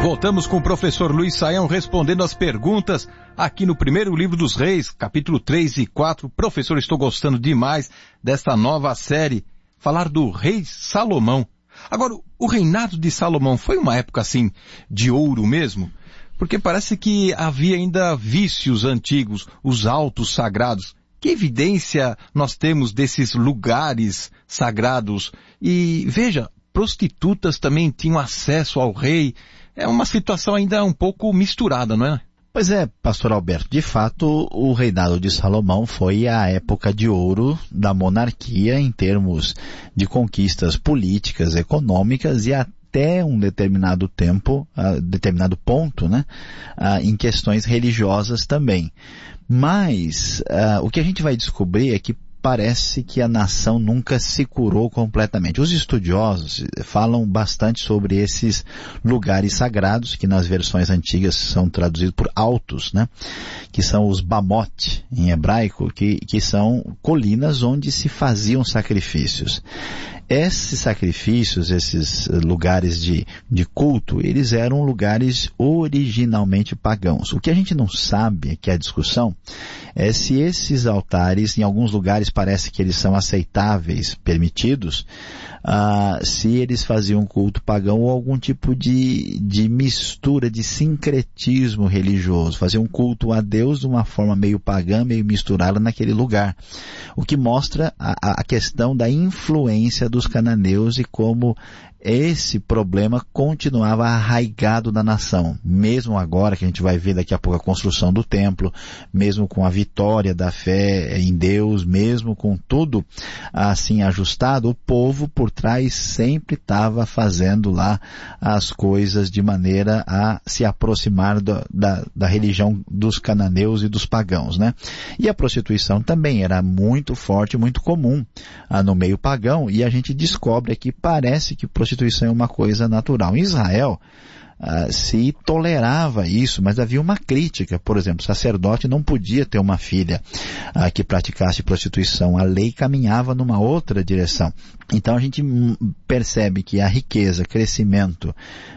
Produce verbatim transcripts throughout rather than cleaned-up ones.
Voltamos com o professor Luiz Saião respondendo as perguntas aqui no primeiro livro dos reis, capítulo três e quatro. Professor, estou gostando demais desta nova série, falar do rei Salomão. Agora, o reinado de Salomão foi uma época assim de ouro mesmo? Porque parece que havia ainda vícios antigos, os altos sagrados. Que evidência nós temos desses lugares sagrados? E veja, prostitutas também tinham acesso ao rei. É uma situação ainda um pouco misturada, não é? Pois é, pastor Alberto, de fato o reinado de Salomão foi a época de ouro da monarquia em termos de conquistas políticas, econômicas e até um determinado tempo, uh, determinado ponto, né, uh, em questões religiosas também. Mas uh, o que a gente vai descobrir é que parece que a nação nunca se curou completamente. Os estudiosos falam bastante sobre esses lugares sagrados, que nas versões antigas são traduzidos por altos, né? Que são os Bamot, em hebraico, que, que são colinas onde se faziam sacrifícios. Esses sacrifícios, esses lugares de, de culto, eles eram lugares originalmente pagãos. O que a gente não sabe, que é a discussão, é se esses altares, em alguns lugares parece que eles são aceitáveis, permitidos, ah, se eles faziam culto pagão ou algum tipo de, de mistura, de sincretismo religioso, faziam culto a Deus de uma forma meio pagã, meio misturada naquele lugar. O que mostra a, a questão da influência dos cananeus e como esse problema continuava arraigado na nação. Mesmo agora, que a gente vai ver daqui a pouco a construção do templo, mesmo com a vitória da fé em Deus, mesmo com tudo assim ajustado, o povo por trás sempre estava fazendo lá as coisas de maneira a se aproximar do, da, da religião dos cananeus e dos pagãos, né? E a prostituição também era muito forte, muito comum ah, no meio pagão, e a gente descobre aqui, parece que prostituição Prostituição é uma coisa natural. Em Israel, uh, se tolerava isso, mas havia uma crítica. Por exemplo, o sacerdote não podia ter uma filha uh, que praticasse prostituição. A lei caminhava numa outra direção. Então a gente percebe que a riqueza, crescimento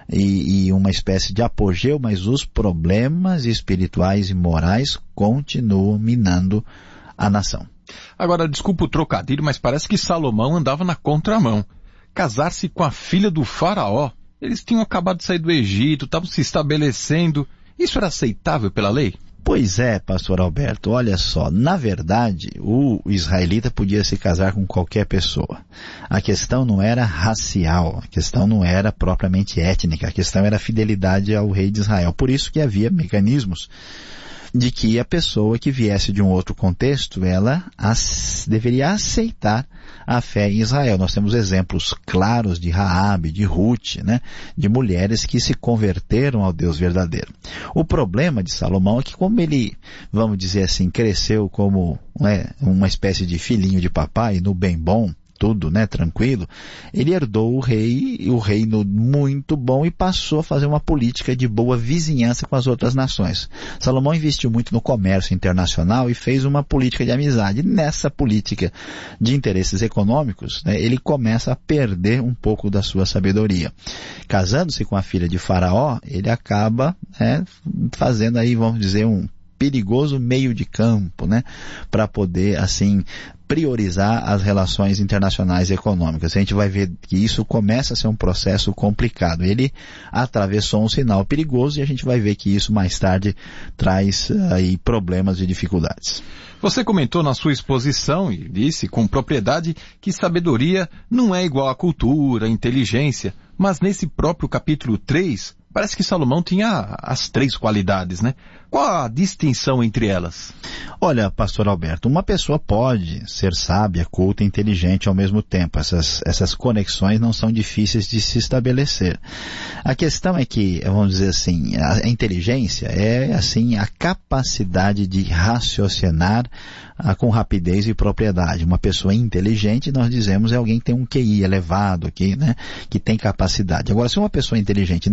e, e uma espécie de apogeu, mas os problemas espirituais e morais continuam minando a nação. Agora, desculpa o trocadilho, mas parece que Salomão andava na contramão. Casar-se com a filha do faraó. Eles tinham acabado de sair do Egito, estavam se estabelecendo. Isso era aceitável pela lei? Pois é, pastor Alberto, olha só, na verdade, o israelita podia se casar com qualquer pessoa. A questão não era racial, a questão não era propriamente étnica, a questão era a fidelidade ao rei de Israel. Por isso que havia mecanismos de que a pessoa que viesse de um outro contexto, ela as, deveria aceitar a fé em Israel. Nós temos exemplos claros de Raabe, de Ruth, né, de mulheres que se converteram ao Deus verdadeiro. O problema de Salomão é que, como ele, vamos dizer assim, cresceu como né, uma espécie de filhinho de papai, no bem bom, tudo, né, tranquilo, ele herdou o rei, o reino muito bom e passou a fazer uma política de boa vizinhança com as outras nações. Salomão investiu muito no comércio internacional e fez uma política de amizade. Nessa política de interesses econômicos, né, ele começa a perder um pouco da sua sabedoria. Casando-se com a filha de Faraó, ele acaba né, fazendo aí, vamos dizer, um perigoso meio de campo, né, para poder, assim, priorizar as relações internacionais e econômicas. A gente vai ver que isso começa a ser um processo complicado. Ele atravessou um sinal perigoso e a gente vai ver que isso mais tarde traz aí problemas e dificuldades. Você comentou na sua exposição e disse com propriedade que sabedoria não é igual a cultura, a inteligência, mas nesse próprio capítulo três, parece que Salomão tinha as três qualidades, né? Qual a distinção entre elas? Olha, pastor Alberto, uma pessoa pode ser sábia, culta e inteligente ao mesmo tempo. Essas, essas conexões não são difíceis de se estabelecer. A questão é que, vamos dizer assim, a, a inteligência é, assim, a capacidade de raciocinar a, com rapidez e propriedade. Uma pessoa inteligente, nós dizemos, é alguém que tem um Q I elevado, que, né, que tem capacidade. Agora, se uma pessoa inteligente não estuda,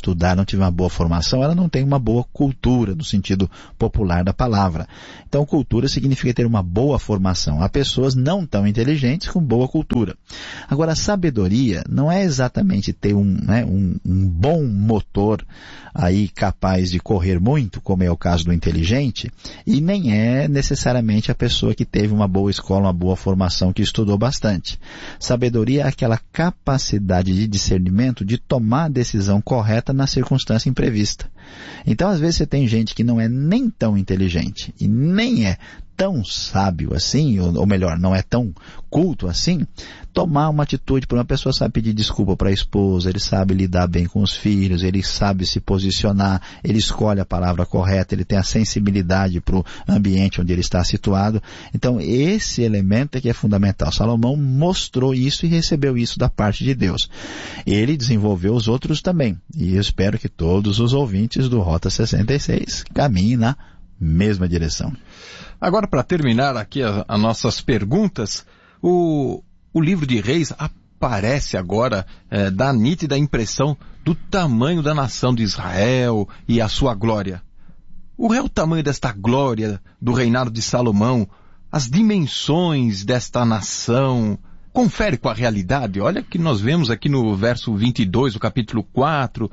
estudar, não tiver uma boa formação, ela não tem uma boa cultura, no sentido popular da palavra. Então, cultura significa ter uma boa formação. Há pessoas não tão inteligentes com boa cultura. Agora, a sabedoria não é exatamente ter um, né, um, um bom motor aí capaz de correr muito, como é o caso do inteligente, e nem é necessariamente a pessoa que teve uma boa escola, uma boa formação, que estudou bastante. Sabedoria é aquela capacidade de discernimento de tomar a decisão correta na circunstância imprevista. Então, às vezes, você tem gente que não é nem tão inteligente e nem é tão sábio assim, ou, ou melhor, não é tão culto assim, tomar uma atitude. Por uma pessoa sabe pedir desculpa para a esposa, ele sabe lidar bem com os filhos, ele sabe se posicionar, ele escolhe a palavra correta, ele tem a sensibilidade para o ambiente onde ele está situado. Então, esse elemento é que é fundamental. Salomão mostrou isso e recebeu isso da parte de Deus. Ele desenvolveu os outros também. E eu espero que todos os ouvintes do Rota sessenta e seis caminhem na mesma direção. Agora, para terminar aqui as nossas perguntas, o, o livro de Reis aparece agora, é, dá a nítida impressão do tamanho da nação de Israel e a sua glória. O real tamanho desta glória do reinado de Salomão, as dimensões desta nação, confere com a realidade. Olha que nós vemos aqui no verso vinte e dois do capítulo quatro,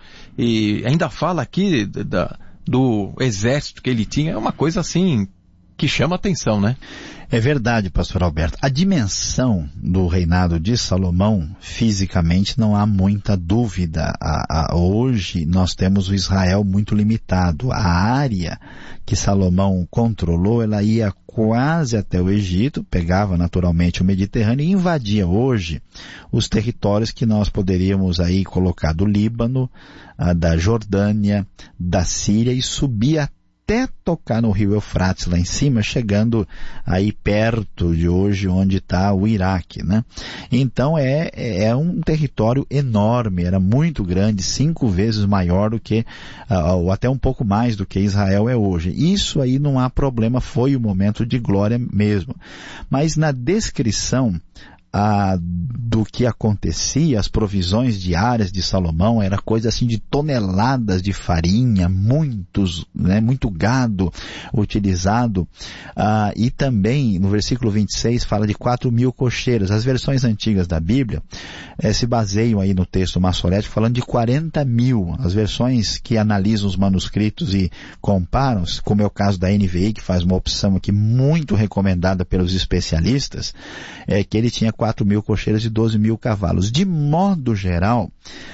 e ainda fala aqui da, do exército que ele tinha. É uma coisa assim que chama atenção, né? É verdade, pastor Alberto. A dimensão do reinado de Salomão, fisicamente, não há muita dúvida. A, a, hoje nós temos o Israel muito limitado. A área que Salomão controlou, ela ia quase até o Egito, pegava naturalmente o Mediterrâneo e invadia hoje os territórios que nós poderíamos aí colocar do Líbano, a, da Jordânia, da Síria, e subir até até tocar no rio Eufrates lá em cima, chegando aí perto de hoje onde está o Iraque, né? Então é, é um território enorme, era muito grande, cinco vezes maior do que, uh, ou até um pouco mais do que Israel é hoje. Isso aí não há problema, foi o momento de glória mesmo. Mas na descrição Ah, do que acontecia, as provisões diárias de Salomão, era coisa assim de toneladas de farinha, muitos, né, muito gado utilizado, ah, e também no versículo vinte e seis fala de quatro mil cocheiros. As versões antigas da Bíblia eh, se baseiam aí no texto massorético falando de quarenta mil. As versões que analisam os manuscritos e comparam, como é o caso da N V I, que faz uma opção aqui muito recomendada pelos especialistas, é que ele tinha quatro mil cocheiros e doze mil cavalos. De modo geral,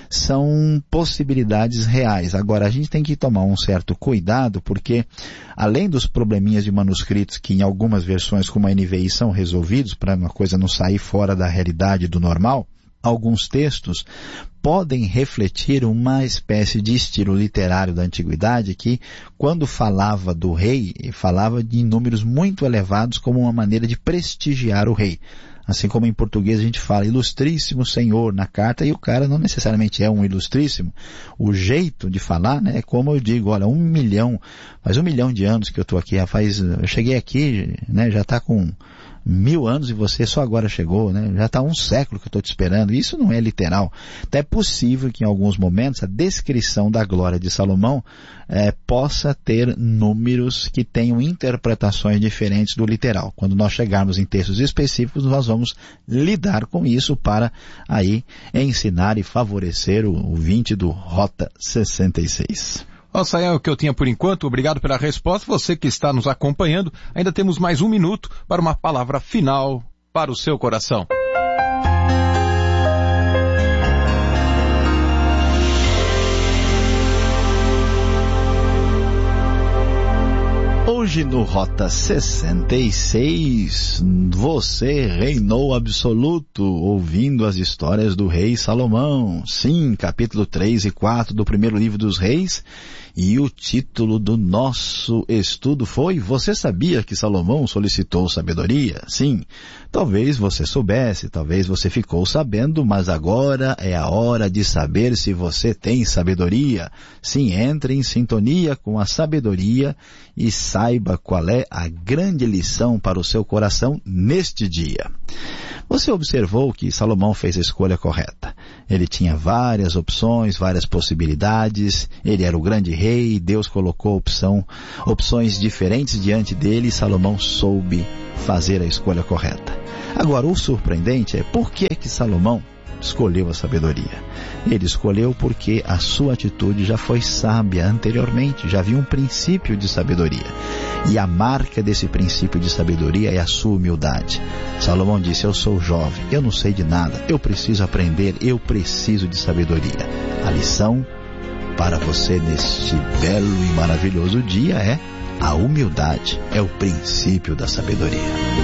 são possibilidades reais. Agora, a gente tem que tomar um certo cuidado, porque além dos probleminhas de manuscritos que em algumas versões como a N V I são resolvidos, para uma coisa não sair fora da realidade do normal, alguns textos podem refletir uma espécie de estilo literário da antiguidade que, quando falava do rei, falava de números muito elevados como uma maneira de prestigiar o rei. Assim como em português a gente fala ilustríssimo senhor na carta, e o cara não necessariamente é um ilustríssimo. O jeito de falar, né, é como eu digo, olha, um milhão, faz um milhão de anos que eu estou aqui, rapaz, eu cheguei aqui, né, já está com mil anos e você só agora chegou, né? Já está um século que eu estou te esperando. Isso não é literal. Então é possível que em alguns momentos a descrição da glória de Salomão é, possa ter números que tenham interpretações diferentes do literal. Quando nós chegarmos em textos específicos, nós vamos lidar com isso para aí ensinar e favorecer o ouvinte do Rota sessenta e seis. Ó, Sayão, o que eu tinha por enquanto. Obrigado pela resposta. Você que está nos acompanhando, ainda temos mais um minuto para uma palavra final para o seu coração. Hoje no Rota sessenta e seis, você reinou absoluto, ouvindo as histórias do rei Salomão. Sim, capítulo três e quatro do primeiro livro dos reis. E o título do nosso estudo foi: Você sabia que Salomão solicitou sabedoria? Sim, talvez você soubesse, talvez você ficou sabendo, mas agora é a hora de saber se você tem sabedoria. Sim, entre em sintonia com a sabedoria e saiba saiba qual é a grande lição para o seu coração neste dia. Você observou que Salomão fez a escolha correta. Ele tinha várias opções, várias possibilidades. Ele era o grande rei, Deus colocou opção, opções diferentes diante dele e Salomão soube fazer a escolha correta. Agora, o surpreendente é por que que Salomão escolheu a sabedoria. Ele escolheu porque a sua atitude já foi sábia anteriormente, já havia um princípio de sabedoria. E a marca desse princípio de sabedoria é a sua humildade. Salomão disse, eu sou jovem, eu não sei de nada, eu preciso aprender, eu preciso de sabedoria. A lição para você neste belo e maravilhoso dia é a humildade, é o princípio da sabedoria.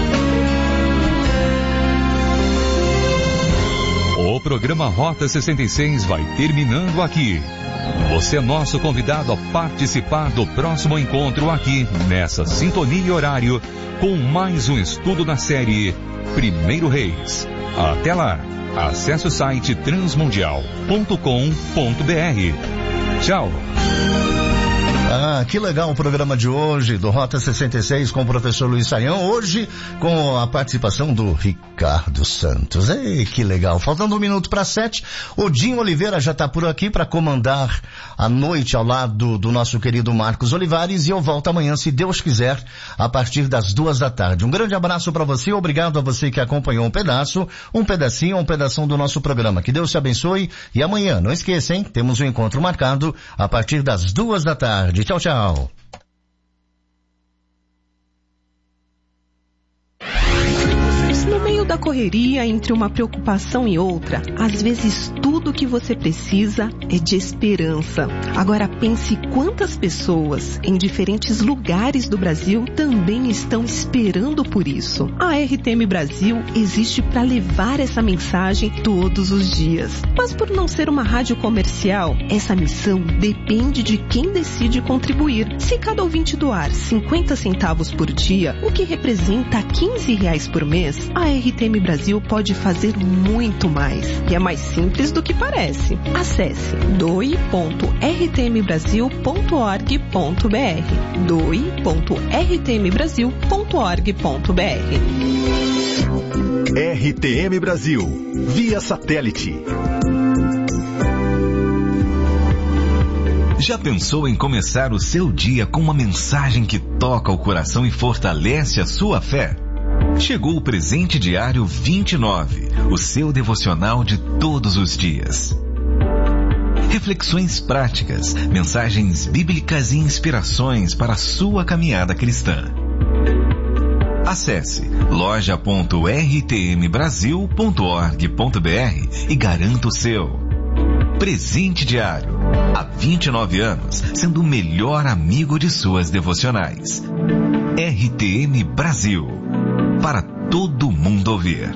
O programa Rota sessenta e seis vai terminando aqui. Você é nosso convidado a participar do próximo encontro aqui, nessa sintonia e horário, com mais um estudo na série Primeiro Reis. Até lá. Acesse o site transmundial ponto com ponto br. Tchau. Ah, que legal o programa de hoje do Rota sessenta e seis com o professor Luiz Saião, hoje com a participação do Ricardo Santos. Ei, que legal. Faltando um minuto para sete, o Dinho Oliveira já está por aqui para comandar a noite ao lado do nosso querido Marcos Olivares e eu volto amanhã, se Deus quiser, a partir das duas da tarde. Um grande abraço para você, obrigado a você que acompanhou um pedaço, um pedacinho, um pedação do nosso programa. Que Deus te abençoe e amanhã, não esqueça, hein? Temos um encontro marcado a partir das duas da tarde. Tchau, tchau. No meio da correria, entre uma preocupação e outra, às vezes tudo que você precisa é de esperança. Agora pense quantas pessoas em diferentes lugares do Brasil também estão esperando por isso. A R T M Brasil existe para levar essa mensagem todos os dias. Mas por não ser uma rádio comercial, essa missão depende de quem decide contribuir. Se cada ouvinte doar cinquenta centavos por dia, o que representa quinze reais por mês, a R T M Brasil pode fazer muito mais. E é mais simples do que parece. Acesse doe ponto r t m brasil ponto org ponto b r doe ponto r t m brasil ponto org ponto b r. R T M Brasil, via satélite. Já pensou em começar o seu dia com uma mensagem que toca o coração e fortalece a sua fé? Chegou o Presente Diário vinte e nove, o seu devocional de todos os dias. Reflexões práticas, mensagens bíblicas e inspirações para a sua caminhada cristã. Acesse loja ponto r t m brasil ponto org ponto b r e garanta o seu. Presente Diário, há vinte e nove anos, sendo o melhor amigo de suas devocionais. R T M Brasil, para todo mundo ouvir.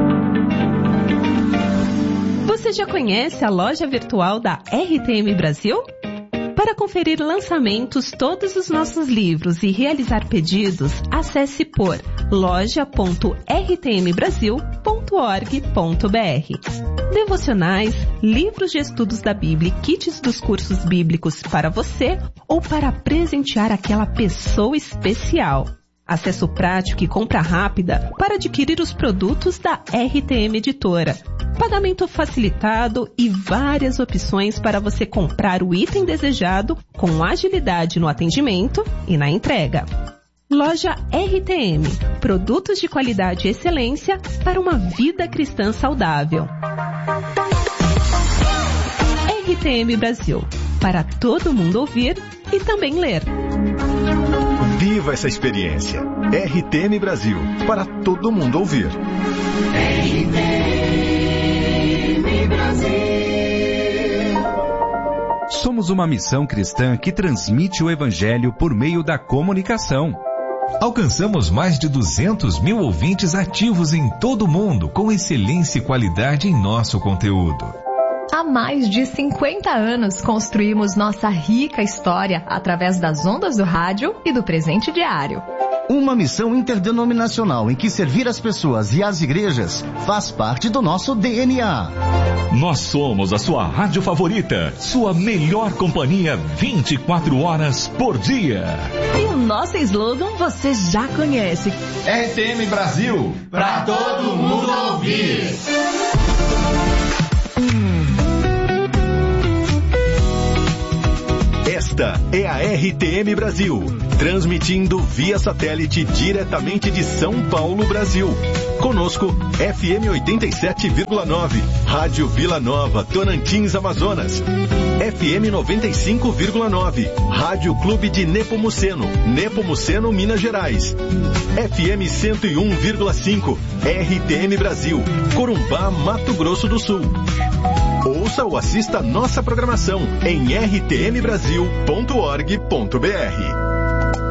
Você já conhece a loja virtual da R T M Brasil? Para conferir lançamentos, todos os nossos livros e realizar pedidos, acesse por loja ponto r t m brasil ponto org ponto b r. Devocionais, livros de estudos da Bíblia e kits dos cursos bíblicos para você ou para presentear aquela pessoa especial. Acesso prático e compra rápida para adquirir os produtos da R T M Editora. Pagamento facilitado e várias opções para você comprar o item desejado com agilidade no atendimento e na entrega. Loja R T M. Produtos de qualidade e excelência para uma vida cristã saudável. R T M Brasil. Para todo mundo ouvir e também ler. Viva essa experiência. R T M Brasil, para todo mundo ouvir. R T M Brasil. Somos uma missão cristã que transmite o Evangelho por meio da comunicação. Alcançamos mais de duzentos mil ouvintes ativos em todo o mundo, com excelência e qualidade em nosso conteúdo. Há mais de cinquenta anos construímos nossa rica história através das ondas do rádio e do Presente Diário. Uma missão interdenominacional em que servir as pessoas e as igrejas faz parte do nosso D N A. Nós somos a sua rádio favorita, sua melhor companhia vinte e quatro horas por dia. E o nosso slogan você já conhece. R T M Brasil, pra todo mundo ouvir. Esta é a R T M Brasil, transmitindo via satélite diretamente de São Paulo, Brasil. Conosco, F M oitenta e sete vírgula nove, Rádio Vila Nova, Tocantins, Amazonas. F M noventa e cinco vírgula nove, Rádio Clube de Nepomuceno, Nepomuceno, Minas Gerais. F M cento e um vírgula cinco, R T M Brasil, Corumbá, Mato Grosso do Sul. Ouça ou assista nossa programação em r t m brasil ponto org ponto b r.